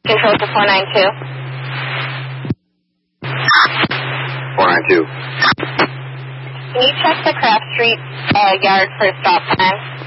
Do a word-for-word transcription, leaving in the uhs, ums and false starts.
Control to four nine two. four nine two. Can you check the Craft Street uh, yard for stop time?